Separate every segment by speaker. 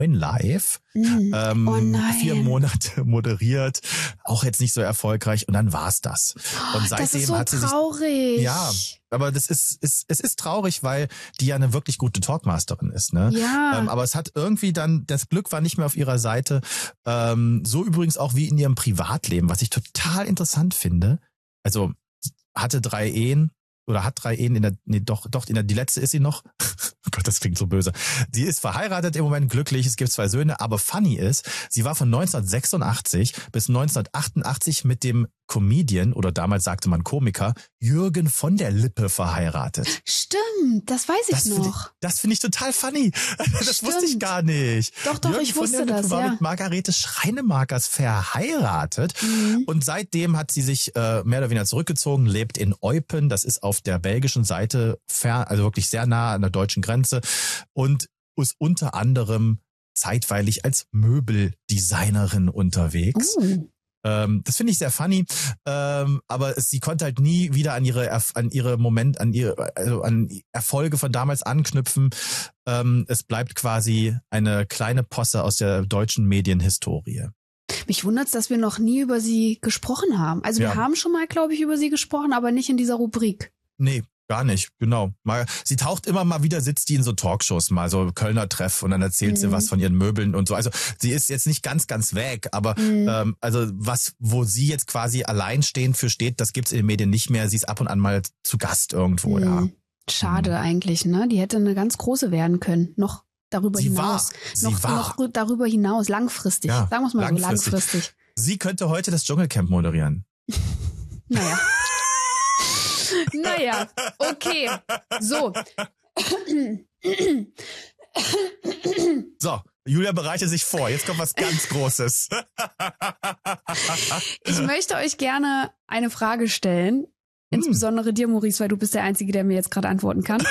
Speaker 1: Live.
Speaker 2: Oh nein.
Speaker 1: 4 Monate moderiert, auch jetzt nicht so erfolgreich und dann war's das. Und seitdem
Speaker 2: das ist so
Speaker 1: hat sie
Speaker 2: traurig.
Speaker 1: sich, ja, aber es ist traurig, weil die ja eine wirklich gute Talkmasterin ist, ne?
Speaker 2: Ja.
Speaker 1: Aber es hat irgendwie dann, das Glück war nicht mehr auf ihrer Seite. So übrigens auch wie in ihrem Privatleben, was ich total interessant finde. Also hatte 3 Ehen. Oder hat 3 Ehen die letzte ist sie noch. Oh Gott, das klingt so böse. Sie ist verheiratet im Moment, glücklich, es gibt 2 Söhne, aber funny ist, sie war von 1986 bis 1988 mit dem Comedian, oder damals sagte man Komiker, Jürgen von der Lippe verheiratet.
Speaker 2: Stimmt, das weiß ich noch.
Speaker 1: Das finde ich total funny. Das wusste ich gar nicht.
Speaker 2: Doch,
Speaker 1: Jürgen
Speaker 2: ich wusste
Speaker 1: von der Lippe
Speaker 2: das,
Speaker 1: war
Speaker 2: ja.
Speaker 1: mit Margarete Schreinemakers verheiratet. Und seitdem hat sie sich mehr oder weniger zurückgezogen, lebt in Eupen, das ist auf der belgischen Seite, also wirklich sehr nah an der deutschen Grenze, und ist unter anderem zeitweilig als Möbeldesignerin unterwegs. Das finde ich sehr funny, aber sie konnte halt nie wieder an ihre Erfolge von damals anknüpfen. Es bleibt quasi eine kleine Posse aus der deutschen Medienhistorie.
Speaker 2: Mich wundert's, dass wir noch nie über sie gesprochen haben. Also wir haben schon mal, glaube ich, über sie gesprochen, aber nicht in dieser Rubrik.
Speaker 1: Nee, gar nicht, genau. Sie taucht immer mal wieder, sitzt die in so Talkshows, mal so Kölner Treff, und dann erzählt sie was von ihren Möbeln und so. Also sie ist jetzt nicht ganz weg, aber also wo sie jetzt quasi alleinstehend für steht, das gibt's in den Medien nicht mehr. Sie ist ab und an mal zu Gast irgendwo, ja.
Speaker 2: Schade eigentlich, ne? Die hätte eine ganz große werden können. Noch darüber hinaus. Noch darüber hinaus, langfristig. Ja, sagen wir es mal so, langfristig.
Speaker 1: Sie könnte heute das Dschungelcamp moderieren.
Speaker 2: Naja, okay. So.
Speaker 1: So, Julia bereite sich vor. Jetzt kommt was ganz Großes.
Speaker 2: Ich möchte euch gerne eine Frage stellen. Insbesondere dir, Maurice, weil du bist der Einzige, der mir jetzt gerade antworten kann.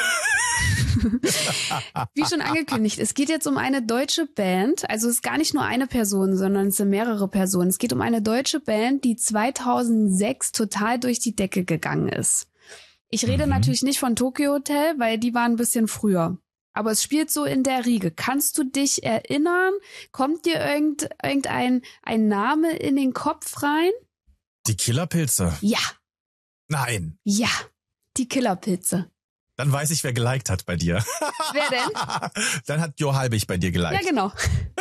Speaker 2: Wie schon angekündigt, es geht jetzt um eine deutsche Band. Also es ist gar nicht nur eine Person, sondern es sind mehrere Personen. Es geht um eine deutsche Band, die 2006 total durch die Decke gegangen ist. Ich rede natürlich nicht von Tokyo Hotel, weil die waren ein bisschen früher. Aber es spielt so in der Riege. Kannst du dich erinnern? Kommt dir irgendein Name in den Kopf rein?
Speaker 1: Die Killerpilze?
Speaker 2: Ja.
Speaker 1: Nein.
Speaker 2: Ja, die Killerpilze.
Speaker 1: Dann weiß ich, wer geliked hat bei dir.
Speaker 2: Wer denn?
Speaker 1: Dann hat Jo Halbig bei dir geliked.
Speaker 2: Ja, genau.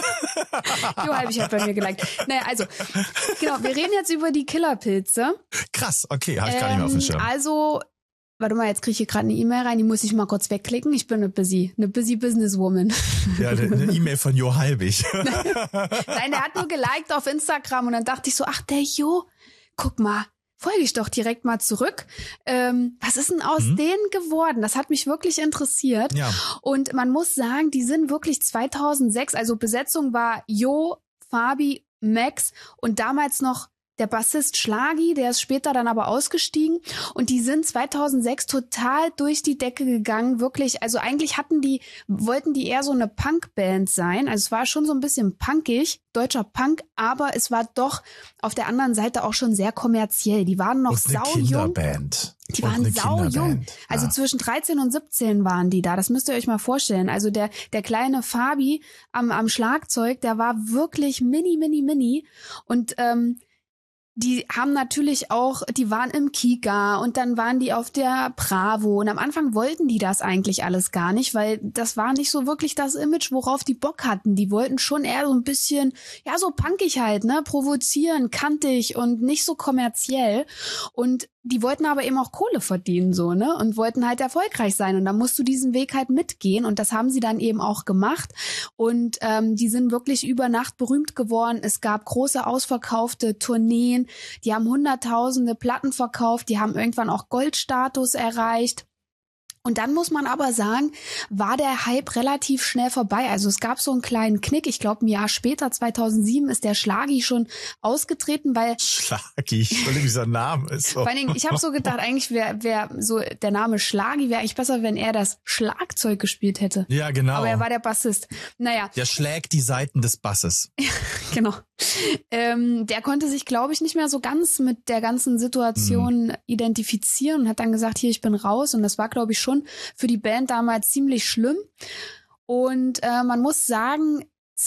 Speaker 2: Jo Halbig hat bei mir geliked. Naja, also, genau, wir reden jetzt über die Killerpilze.
Speaker 1: Krass, okay, habe ich gar nicht mehr auf dem Schirm.
Speaker 2: Also, warte mal, jetzt kriege ich hier gerade eine E-Mail rein, die muss ich mal kurz wegklicken. Ich bin eine busy Businesswoman.
Speaker 1: Ja, eine E-Mail von Jo Halbig.
Speaker 2: Nein, der hat nur geliked auf Instagram und dann dachte ich so, ach, der Jo, guck mal. Folge ich doch direkt mal zurück. Was ist denn aus denen geworden? Das hat mich wirklich interessiert. Ja. Und man muss sagen, die sind wirklich 2006, also Besetzung war Jo, Fabi, Max und damals noch der Bassist Schlagi, der ist später dann aber ausgestiegen und die sind 2006 total durch die Decke gegangen, wirklich, also eigentlich wollten die eher so eine Punkband sein, also es war schon so ein bisschen punkig, deutscher Punk, aber es war doch auf der anderen Seite auch schon sehr kommerziell, die waren noch saujung. Die waren saujung, also zwischen 13 und 17 waren die da, das müsst ihr euch mal vorstellen, also der kleine Fabi am Schlagzeug, der war wirklich mini und die haben natürlich auch, die waren im Kika und dann waren die auf der Bravo und am Anfang wollten die das eigentlich alles gar nicht, weil das war nicht so wirklich das Image, worauf die Bock hatten. Die wollten schon eher so ein bisschen, ja, so punkig halt, ne, provozieren, kantig und nicht so kommerziell und die wollten aber eben auch Kohle verdienen, so, ne, und wollten halt erfolgreich sein und da musst du diesen Weg halt mitgehen und das haben sie dann eben auch gemacht und die sind wirklich über Nacht berühmt geworden. Es gab große ausverkaufte Tourneen, die haben hunderttausende Platten verkauft, die haben irgendwann auch Goldstatus erreicht. Und dann muss man aber sagen, war der Hype relativ schnell vorbei. Also es gab so einen kleinen Knick. Ich glaube, ein Jahr später, 2007, ist der Schlagi schon ausgetreten, weil...
Speaker 1: Schlagi, dieser Name ist so...
Speaker 2: Vor allen Dingen, ich habe so gedacht, eigentlich wäre so der Name Schlagi, wäre eigentlich besser, wenn er das Schlagzeug gespielt hätte.
Speaker 1: Ja, genau.
Speaker 2: Aber er war der Bassist. Naja.
Speaker 1: Der schlägt die Saiten des Basses.
Speaker 2: Genau. Der konnte sich, glaube ich, nicht mehr so ganz mit der ganzen Situation identifizieren und hat dann gesagt, hier, ich bin raus. Und das war, glaube ich, schon für die Band damals ziemlich schlimm. Und man muss sagen,